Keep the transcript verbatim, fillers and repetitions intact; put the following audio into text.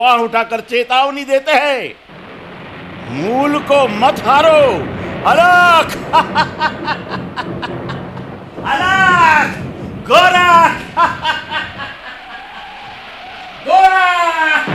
बाण उठाकर चेतावनी देते हैं, मूल को मत हारो अलख।